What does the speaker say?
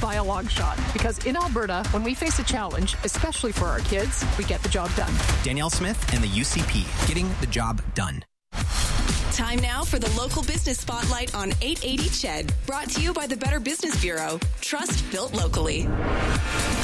by a long shot. Because in Alberta, when we face a challenge, especially for our kids, we get the job done. Danielle Smith and the UCP, getting the job done. Time now for the local business spotlight on 880 CHED. Brought to you by the Better Business Bureau. Trust built locally.